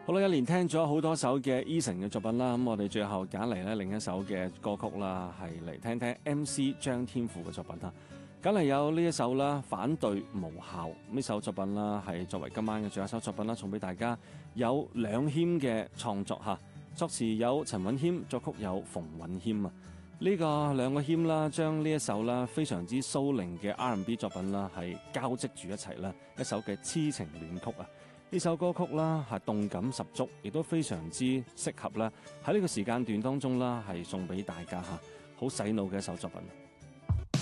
好啦，一連聽咗好多首嘅 Eason 嘅作品啦，咁我哋最後揀嚟咧另一首嘅歌曲啦，係嚟聽聽 MC 張天賦嘅作品啦。揀嚟有呢一首啦，反對無效呢首作品啦，係作為今晚嘅最後一首作品啦，送俾大家。有兩謙嘅創作嚇，作詞有陳韻謙，作曲有馮允謙啊。呢個兩個謙啦，將呢一首啦非常之蘇寧嘅 R&B 作品啦，係交織住一齊啦，一首嘅痴情戀曲啊。呢首歌曲啦係動感十足，亦都非常之適合啦喺呢個時間段當中啦，係送俾大家嚇，好洗腦嘅一首作品。